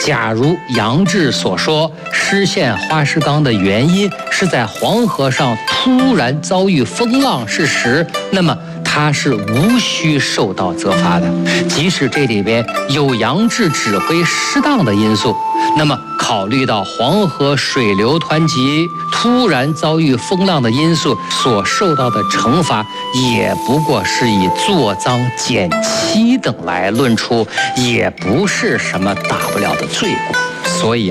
假如杨志所说失陷花石纲的原因是在黄河上突然遭遇风浪是实，那么他是无需受到责罚的。即使这里边有杨志指挥失当的因素，那么考虑到黄河水流湍急，突然遭遇风浪的因素所受到的惩罚，也不过是以坐赃减期等来论处，也不是什么大不了的罪过。所以